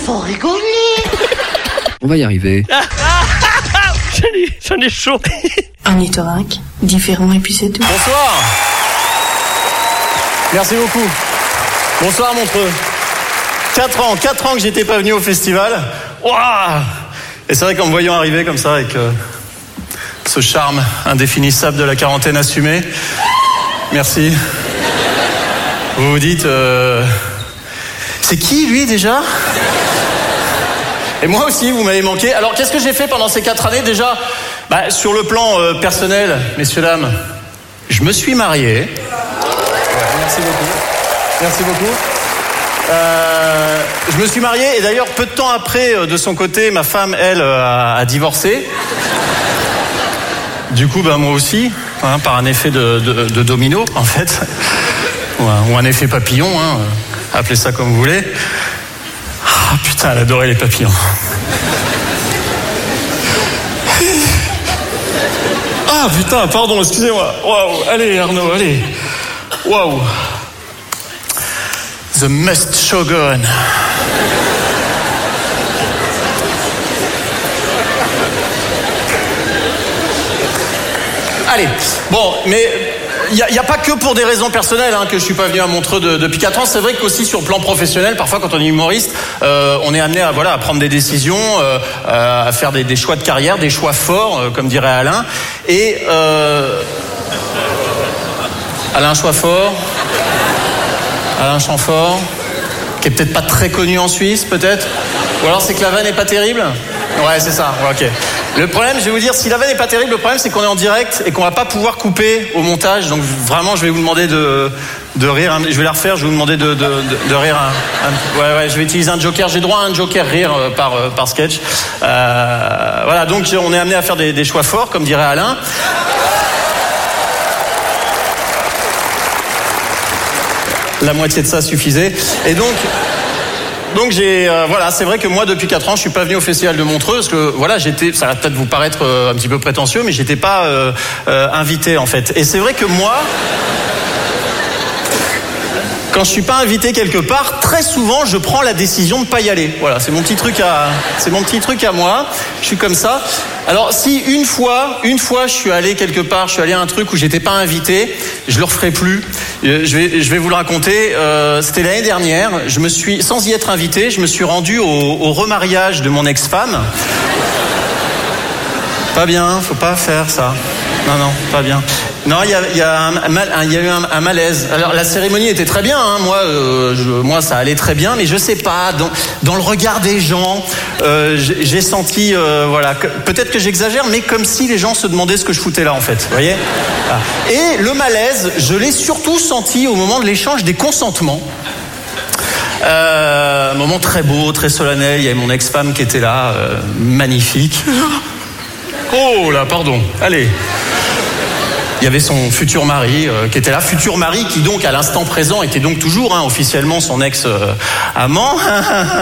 faut rigoler. On va y arriver. J'en ai chaud. Un ornithorynque, différent et puis c'est tout. Bonsoir. Merci beaucoup. Bonsoir Montreux. 4 ans que j'étais pas venu au festival. Ouah. Et c'est vrai qu'en me voyant arriver comme ça avec ce charme indéfinissable de la quarantaine assumée, merci. Vous vous dites, c'est qui lui déjà ? Et moi aussi, vous m'avez manqué. Alors qu'est-ce que j'ai fait pendant ces 4 années déjà ? Sur le plan personnel, messieurs, dames, je me suis marié. Ouais, merci beaucoup. Merci beaucoup. Je me suis marié et d'ailleurs peu de temps après, de son côté, ma femme, elle, a divorcé. Du coup, moi aussi, par un effet de domino, en fait, ou un effet papillon, appelez ça comme vous voulez. Ah putain, elle adorait les papillons. Ah putain, pardon, excusez-moi. Waouh, allez Arnaud, allez. Waouh. The Must Shogun. Allez, bon, mais il n'y a pas que pour des raisons personnelles que je suis pas venu à Montreux depuis 4 ans. C'est vrai qu'aussi sur le plan professionnel, parfois quand on est humoriste, on est amené à prendre des décisions, à faire des choix de carrière, des choix forts, comme dirait Alain. Et Alain Choixfort, Alain Chamfort, qui est peut-être pas très connu en Suisse, peut-être. Ou alors c'est que la vanne n'est pas terrible. Ouais, c'est ça. Ouais, ok. Le problème, je vais vous dire, si la vanne n'est pas terrible, le problème c'est qu'on est en direct et qu'on va pas pouvoir couper au montage. Donc vraiment, je vais vous demander de rire. Je vais la refaire. Je vais vous demander de rire. Ouais, je vais utiliser un joker. J'ai droit à un joker rire par sketch. Voilà. Donc on est amené à faire des choix forts, comme dirait Alain. La moitié de ça suffisait. Et donc j'ai c'est vrai que moi depuis 4 ans je suis pas venu au festival de Montreux parce que ça va peut-être vous paraître un petit peu prétentieux, mais j'étais pas invité en fait. Et c'est vrai que moi, quand je suis pas invité quelque part, très souvent je prends la décision de pas y aller. Voilà, c'est mon petit truc à moi. Je suis comme ça. Alors si une fois je suis allé quelque part, je suis allé à un truc où j'étais pas invité, je le referai plus. Je vais vous le raconter. C'était l'année dernière. Je me suis, sans y être invité, je me suis rendu au remariage de mon ex-femme. Pas bien, faut pas faire ça. Non, pas bien. Non, il y a eu un malaise. Alors la cérémonie était très bien, moi ça allait très bien, mais je sais pas, dans le regard des gens, j'ai senti, peut-être que j'exagère, mais comme si les gens se demandaient ce que je foutais là en fait, vous voyez. Et le malaise, je l'ai surtout senti au moment de l'échange des consentements. Un moment très beau, très solennel. Il y avait mon ex-femme qui était là, magnifique. Oh là, pardon. Allez. Il y avait son futur mari qui était là, futur mari qui donc à l'instant présent était donc toujours officiellement son ex-amant.